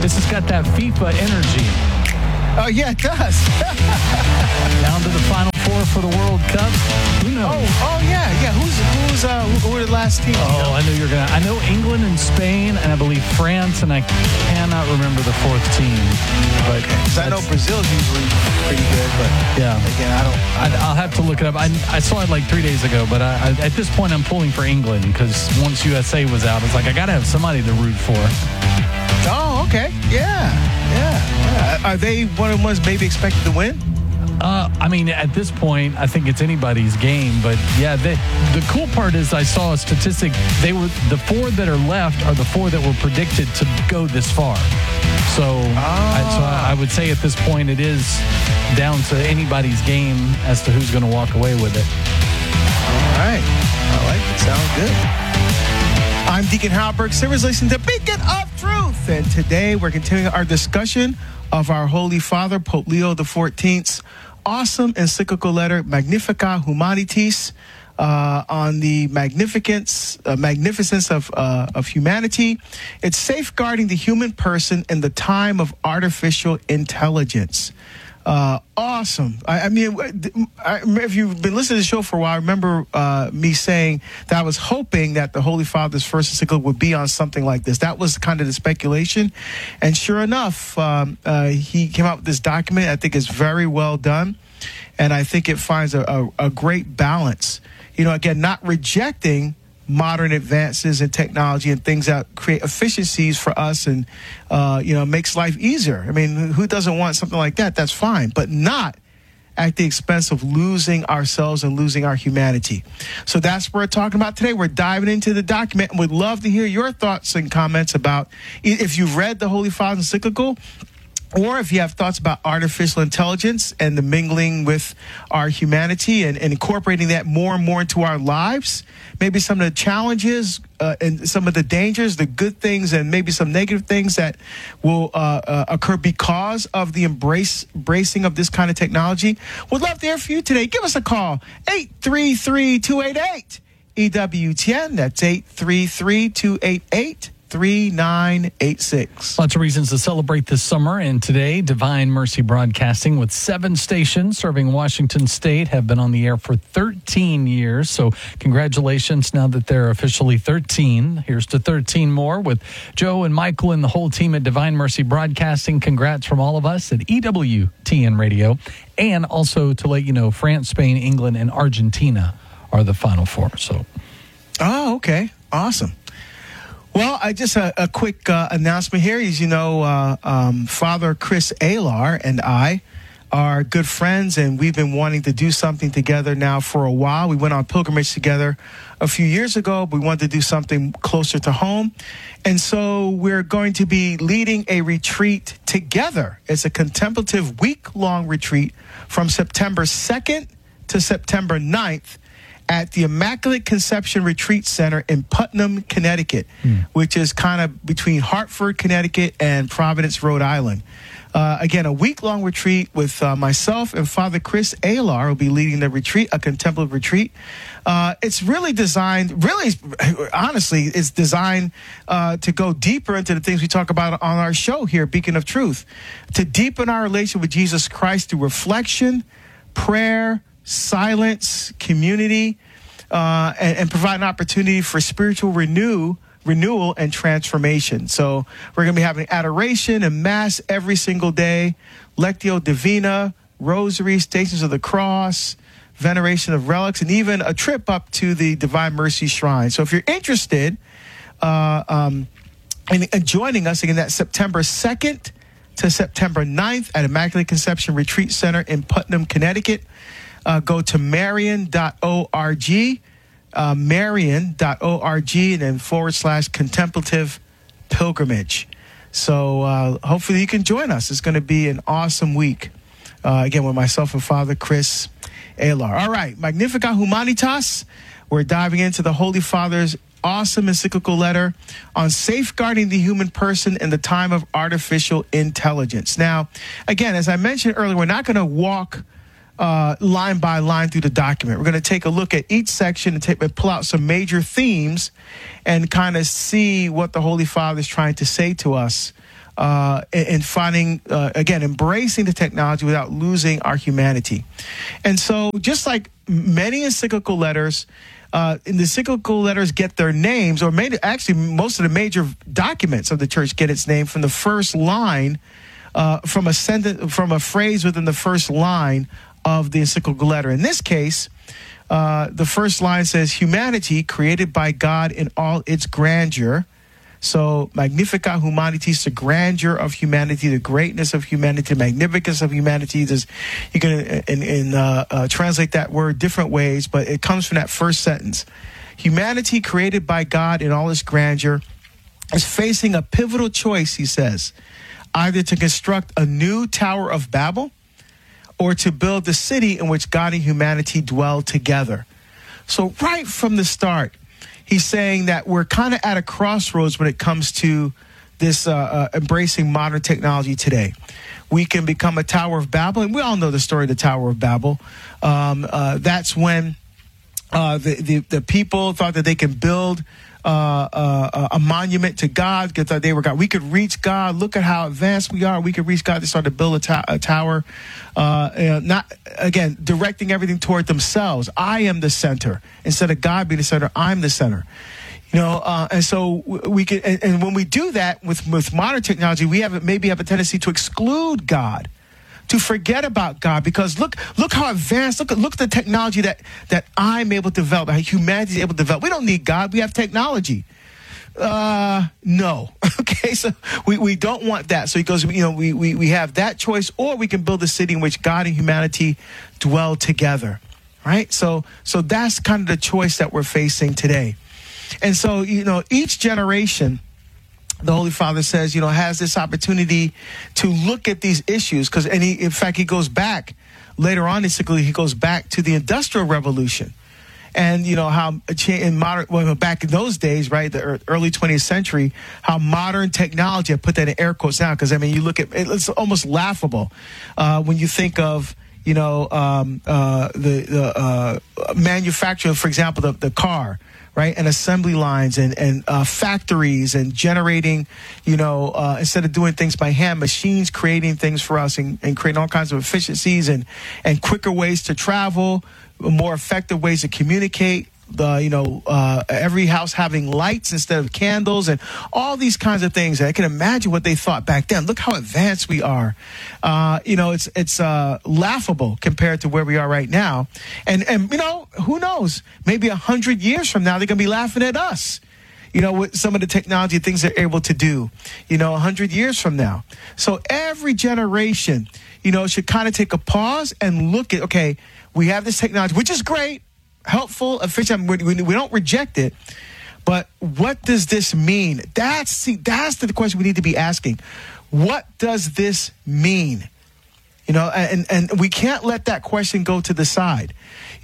This has got that FIFA energy. Oh, yeah, it does. Down to the Final Four for the World Cup. Who knows? Oh, yeah. Who are the last team? Oh, I knew you were going to. I know England and Spain, and I believe France, and I cannot remember the fourth team. But I know Brazil's usually pretty good, but yeah. Again, I'll have to look it up. I saw it like 3 days ago, but at this point, I'm pulling for England because once USA was out, it's like I got to have somebody to root for. Oh, okay. Yeah. Are they one of the ones maybe expected to win? I mean, at this point, I think it's anybody's game. But yeah, the cool part is I saw a statistic. They were the four that are left are the four that were predicted to go this far. So I would say at this point it is down to anybody's game as to who's going to walk away with it. All right. I like it. Sounds good. I'm Deacon Halberg. Sirius listening to Beacon of Truth. And today we're continuing our discussion of our Holy Father, Pope Leo XIV's awesome encyclical letter, Magnificat Humanitas, on the magnificence of humanity. It's safeguarding the human person in the time of artificial intelligence. Awesome. I mean, if you've been listening to the show for a while, I remember me saying that I was hoping that the Holy Father's first encyclical would be on something like this. That was kind of the speculation. And sure enough, he came out with this document. I think it's very well done. And I think it finds a great balance. You know, again, not rejecting modern advances in technology and things that create efficiencies for us and, makes life easier. I mean, who doesn't want something like that? That's fine, but not at the expense of losing ourselves and losing our humanity. So that's what we're talking about today. We're diving into the document and would love to hear your thoughts and comments about if you've read the Holy Father's encyclical, or if you have thoughts about artificial intelligence and the mingling with our humanity and incorporating that more and more into our lives, maybe some of the challenges and some of the dangers, the good things, and maybe some negative things that will occur because of the embracing of this kind of technology. We'd love to hear from you today. Give us a call, 833-288-EWTN. That's 833-288-3986. Lots of reasons to celebrate this summer, and today Divine Mercy Broadcasting with 7 stations serving Washington State have been on the air for 13 years. So congratulations now that they're officially 13. Here's to 13 more with Joe and Michael and the whole team at Divine Mercy Broadcasting. Congrats from all of us at EWTN Radio. And also to let you know, France, Spain, England, and Argentina are the Final Four. So, oh, okay. Awesome. Well, just a quick announcement here. As you know, Father Chris Alar and I are good friends, and we've been wanting to do something together now for a while. We went on pilgrimage together a few years ago, but we wanted to do something closer to home. And so we're going to be leading a retreat together. It's a contemplative week-long retreat from September 2nd to September 9th. At the Immaculate Conception Retreat Center in Putnam, Connecticut, which is kind of between Hartford, Connecticut, and Providence, Rhode Island. Again, a week-long retreat with myself and Father Chris Alar will be leading the retreat, a contemplative retreat. It's really designed, honestly, it's designed to go deeper into the things we talk about on our show here, Beacon of Truth, to deepen our relation with Jesus Christ through reflection, prayer, silence, community, and provide an opportunity for spiritual renewal and transformation. So we're going to be having adoration and mass every single day, Lectio Divina, Rosary, Stations of the Cross, veneration of relics, and even a trip up to the Divine Mercy Shrine. So if you're interested in joining us, again, that's September 2nd to September 9th at Immaculate Conception Retreat Center in Putnam, Connecticut. Go to Marian.org, Marian.org, and then /contemplative pilgrimage. So hopefully you can join us. It's going to be an awesome week. Again, with myself and Father Chris Alar. All right, Magnificat Humanitas. We're diving into the Holy Father's awesome encyclical letter on safeguarding the human person in the time of artificial intelligence. Now, again, as I mentioned earlier, we're not going to walk line by line through the document. We're going to take a look at each section and pull out some major themes and kind of see what the Holy Father is trying to say to us in finding, again, embracing the technology without losing our humanity. And so just like many encyclical letters, the encyclical letters get their names, or actually most of the major documents of the church get its name from the first line, from a phrase within the first line of the encyclical letter. In this case, the first line says, humanity created by God in all its grandeur. So, Magnificat Humanitas, the grandeur of humanity, the greatness of humanity, the magnificence of humanity. You can translate that word different ways, but it comes from that first sentence. Humanity created by God in all its grandeur is facing a pivotal choice, he says, either to construct a new Tower of Babel or to build the city in which God and humanity dwell together. So right from the start, he's saying that we're kind of at a crossroads when it comes to this embracing modern technology today. We can become a Tower of Babel, and we all know the story of the Tower of Babel. That's when the people thought that they could build a monument to God, because they were God. We could reach God. Look at how advanced we are. We could reach God. They started to build a tower, not, again, directing everything toward themselves. I am the center. Instead of God being the center, I'm the center. And so we can, and when we do that with modern technology, we maybe have a tendency to exclude God, to forget about God, because look how advanced, look at the technology that I'm able to develop, how humanity is able to develop. We don't need God. We have technology. No. Okay. So we don't want that. So he goes, we have that choice, or we can build a city in which God and humanity dwell together. Right. So that's kind of the choice that we're facing today. And so, each generation, the Holy Father says, has this opportunity to look at these issues, in fact, he goes back later on, he goes back to the Industrial Revolution. And, how back in those days, right, the early 20th century, how modern technology, I put that in air quotes now, because, you look at it's almost laughable when you think of, the manufacturing, for example, the car, right, and assembly lines and factories and generating, instead of doing things by hand, machines creating things for us and creating all kinds of efficiencies and quicker ways to travel, more effective ways to communicate. Every house having lights instead of candles and all these kinds of things. And I can imagine what they thought back then. Look how advanced we are. It's laughable compared to where we are right now. And who knows? Maybe 100 years from now, they're going to be laughing at us, with some of the technology things they're able to do, 100 years from now. So every generation, should kind of take a pause and look at, okay, we have this technology, which is great, helpful, efficient. We don't reject it, but what does this mean? That's the question we need to be asking. What does this mean? And we can't let that question go to the side.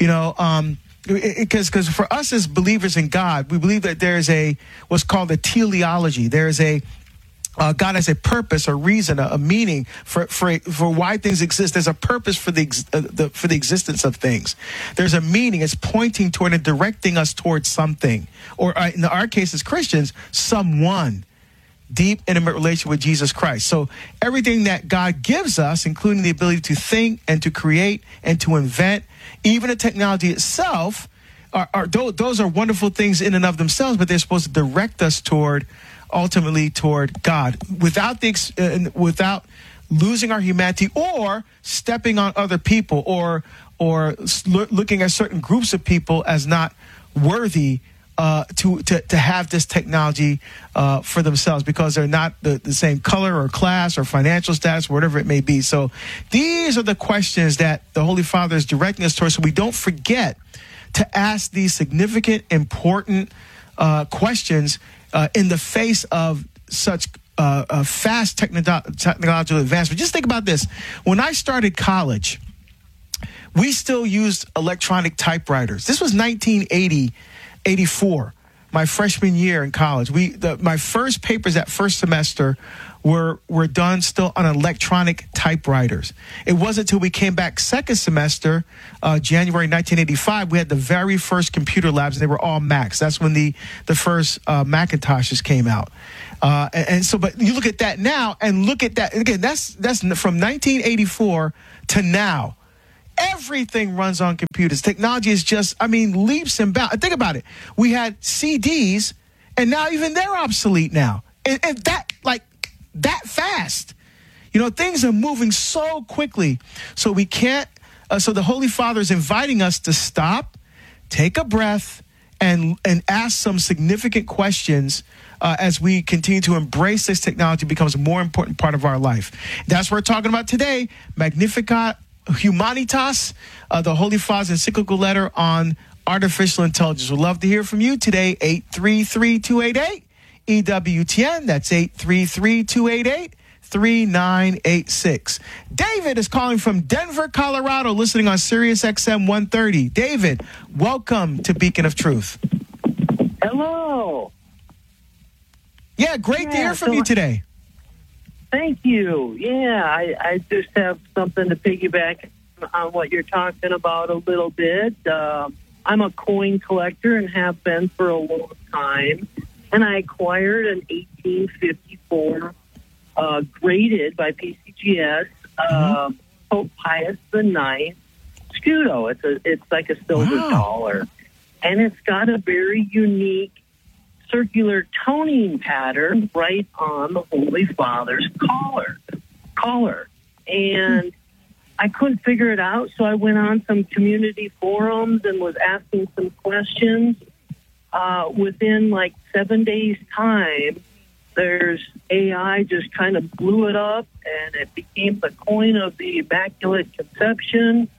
Because for us as believers in God, we believe that there is what's called a teleology. There is God has a purpose, a reason, a meaning for why things exist. There's a purpose for the existence of things. There's a meaning. It's pointing toward and directing us towards something, or in our case as Christians, someone. Deep, intimate relation with Jesus Christ. So everything that God gives us, including the ability to think and to create and to invent, even the technology itself, those are wonderful things in and of themselves, but they're supposed to direct us ultimately toward God, without losing our humanity or stepping on other people or looking at certain groups of people as not worthy to have this technology for themselves, because they're not the same color or class or financial status, whatever it may be. So these are the questions that the Holy Father is directing us towards, so we don't forget to ask these significant, important questions in the face of such fast technological advancement. Just think about this. When I started college, we still used electronic typewriters. This was 1984, my freshman year in college. My first papers that first semester were done still on electronic typewriters. It wasn't until we came back second semester, January 1985, we had the very first computer labs, and they were all Macs. That's when the first Macintoshes came out. But you look at that now, and look at that again. That's from 1984 to now. Everything runs on computers. Technology is just, leaps and bounds. Think about it. We had CDs, and now even they're obsolete now. And that fast. Things are moving so quickly. So we can't, so the Holy Father is inviting us to stop, take a breath, and ask some significant questions as we continue to embrace this technology becomes a more important part of our life. That's what we're talking about today. Magnificat Humanitas, the Holy Father's encyclical letter on artificial intelligence. We'd love to hear from you today, 833-288-EWTN. That's 833-288-3986. David is calling from Denver, Colorado, listening on Sirius XM 130. David, welcome to Beacon of Truth. Hello. Yeah, great to hear from you today. Thank you. Yeah, I just have something to piggyback on what you're talking about a little bit. I'm a coin collector and have been for a long time. And I acquired an 1854 graded by PCGS Pope Pius IX Scudo. It's like a silver dollar. And it's got a very unique circular toning pattern right on the Holy Father's collar. And I couldn't figure it out, so I went on some community forums and was asking some questions. Within 7 days' time, there's AI just kind of blew it up, and it became the coin of the Immaculate Conception.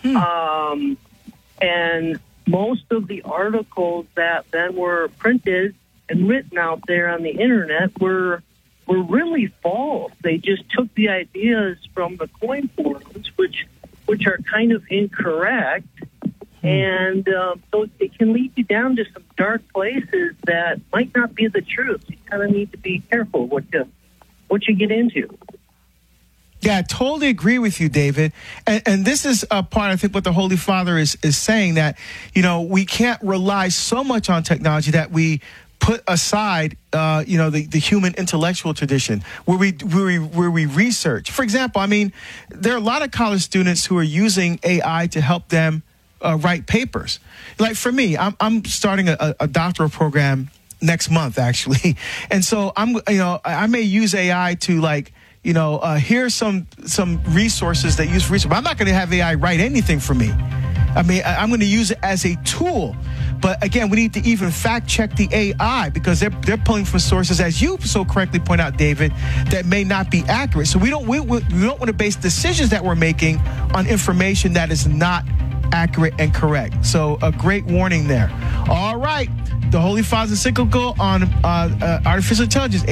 And most of the articles that then were printed and written out there on the internet were really false. They just took the ideas from the coin forums, which are kind of incorrect, and so it can lead you down to some dark places that might not be the truth. You kind of need to be careful what you get into. Yeah, I totally agree with you, David. And this is a part, I think, what the Holy Father is saying, that, we can't rely so much on technology that we put aside, the human intellectual tradition where we research. For example, there are a lot of college students who are using AI to help them write papers. Like for me, I'm starting a doctoral program next month, actually, and so I may use AI to here's some resources that use research. But I'm not going to have AI write anything for me. I'm going to use it as a tool. But again, we need to even fact check the AI because they're pulling from sources, as you so correctly point out, David, that may not be accurate. So we don't want to base decisions that we're making on information that is not accurate and correct. So a great warning there. All right. The Holy Father's encyclical on artificial intelligence,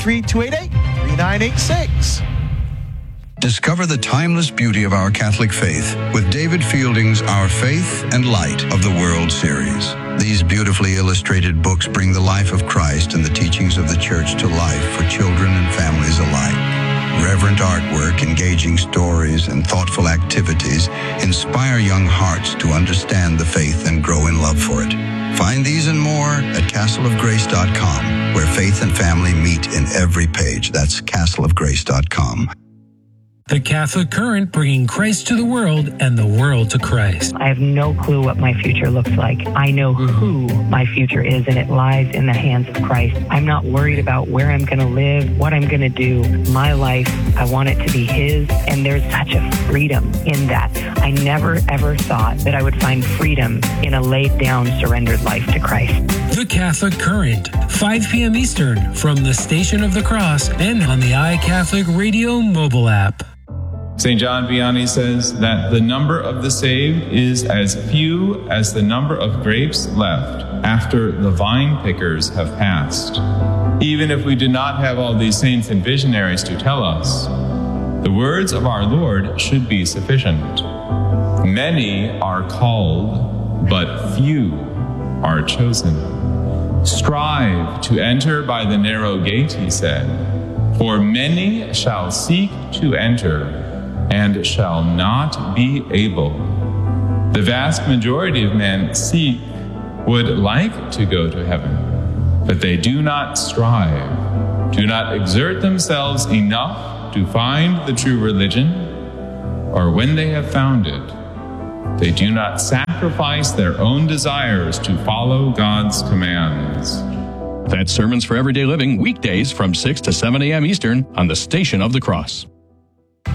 833-288-3986. Discover the timeless beauty of our Catholic faith with David Fielding's Our Faith and Light of the World series. These beautifully illustrated books bring the life of Christ and the teachings of the Church to life for children and families alike. Reverent artwork, engaging stories, and thoughtful activities inspire young hearts to understand the faith and grow in love for it. Find these and more at castleofgrace.com, where faith and family meet in every page. That's castleofgrace.com. The Catholic Current, bringing Christ to the world and the world to Christ. I have no clue what my future looks like. I know who my future is, and it lies in the hands of Christ. I'm not worried about where I'm going to live, what I'm going to do. My life, I want it to be His, and there's such a freedom in that. I never, ever thought that I would find freedom in a laid-down, surrendered life to Christ. The Catholic Current, 5 p.m. Eastern, from the Station of the Cross and on the iCatholic Radio mobile app. St. John Vianney says that the number of the saved is as few as the number of grapes left after the vine pickers have passed. Even if we do not have all these saints and visionaries to tell us, the words of our Lord should be sufficient. Many are called, but few are chosen. Strive to enter by the narrow gate, he said, for many shall seek to enter and shall not be able. The vast majority of men would like to go to heaven, but they do not strive, do not exert themselves enough to find the true religion, or when they have found it, they do not sacrifice their own desires to follow God's commands. That's Sermons for Everyday Living, weekdays from 6 to 7 a.m. Eastern on the Station of the Cross.